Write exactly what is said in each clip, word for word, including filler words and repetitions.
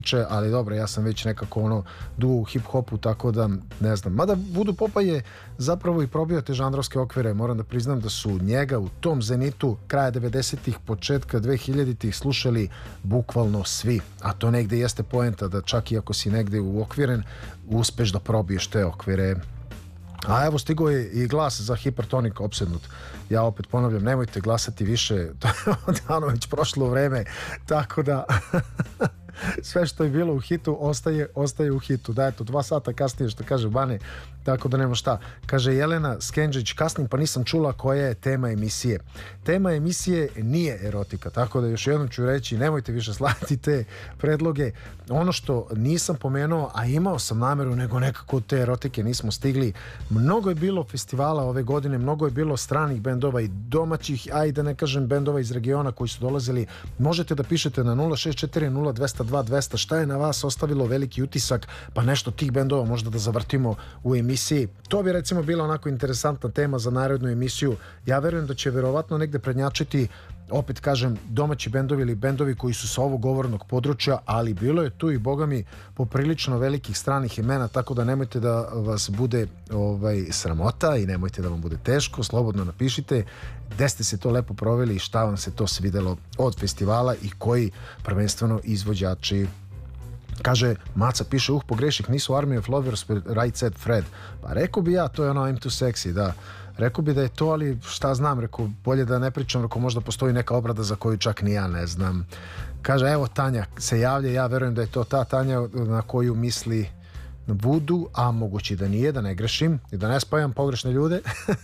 če, ali dobro, ja sam već nekako ono dugo u hip-hopu, tako da ne znam. Mada Voodoo Popa je zapravo i probio te žanrovske okvire. Moram da priznam da su njega u tom zenitu kraja devedesetih, početka dvehiljaditih slušali bukvalno svi. A to negde jeste poenta, da čak i ako si negde uokviren, uspeš da probiješ te okvire. A evo, stigo je i glas za Hipertonik Opsednut. Ja opet ponavljam, nemojte glasati više, to je odavno već prošlo vreme, tako da sve što je bilo u hitu ostaje, ostaje u hitu. Da, eto, dva sata kasnije, što kaže Bane, tako da nema šta. Kaže Jelena Skenđić, kasnim pa nisam čula koja je tema emisije. Tema emisije nije erotika, tako da još jednom ću reći, nemojte više slati te predloge. Ono što nisam pomenuo, a imao sam nameru, nego nekako te erotike nismo stigli. Mnogo je bilo festivala ove godine, mnogo je bilo stranih bendova i domaćih, a i da ne kažem bendova iz regiona koji su dolazili. Možete da pišete na nula šest četiri nula dva nula dva dvesta šta je na vas ostavilo veliki utisak, pa nešto tih bendova možda da zavrtimo u emisiji. To bi recimo bila onako interesantna tema za narednu emisiju. Ja verujem da će verovatno negde prednjačiti, opet kažem, domaći bendovi ili bendovi koji su sa ovog govornog područja, ali bilo je tu i bogami poprilično velikih stranih imena, tako da nemojte da vas bude ovaj, sramota i nemojte da vam bude teško, slobodno napišite gde ste se to lepo proveli i šta vam se to svidelo od festivala i koji prvenstveno izvođači. Kaže, Maca piše, uh, pogreših, nisu Army of Lovers, Right Said Fred. Pa rekao bi ja, to je ono I'm Too Sexy, da. Rekao bi da je to, ali šta znam, rekao, bolje da ne pričam, rekao, možda postoji neka obrada za koju čak ni ja ne znam. Kaže, evo Tanja se javlja, ja verujem da je to ta Tanja na koju misli Voodoo, a mogući da nije, da ne grešim i da ne spajam pogrešne ljude.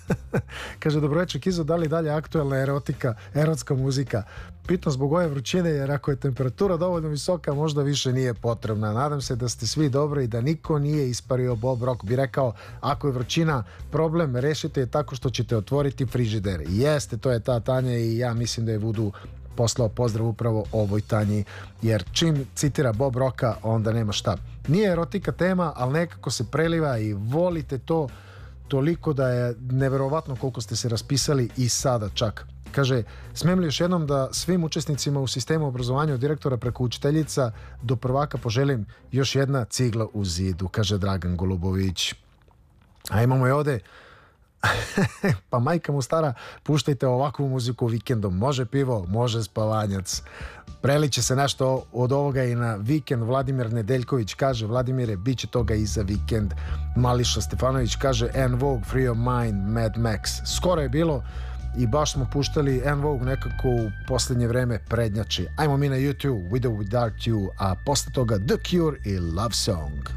Kaže, dobroveče Kizo, da li dalje aktuelna erotika, erotska muzika? Pitam zbog ove vrućine, jer ako je temperatura dovoljno visoka, možda više nije potrebna. Nadam se da ste svi dobro i da niko nije ispario. Bob Rock bi rekao, ako je vrućina problem, rešite je tako što ćete otvoriti frižider. Jeste, to je ta Tanja i ja mislim da je Voodoo poslao pozdrav upravo ovoj Tanji, jer čim citira Bob Rocka, onda nema šta. Nije erotika tema, ali nekako se preliva i volite to toliko da je neverovatno koliko ste se raspisali i sada čak. Kaže, smijem li još jednom da svim učesnicima u sistemu obrazovanja od direktora preko učiteljica do prvaka poželim još jedna cigla u zidu, kaže Dragan Golubović. A imamo je ovde pa majka mu stara, puštajte ovakvu muziku vikendom, može pivo, može spavanjac. Preliće se nešto od ovoga i na vikend. Vladimir Nedeljković kaže, Vladimire, bit će toga i za vikend. Mališa Stefanović kaže, En Vogue, Free of Mind, Mad Max. Skoro je bilo i baš smo puštali En Vogue nekako u posljednje vreme prednjači. Ajmo mi na YouTube, Widow Without You, a posle toga The Cure i Love Song.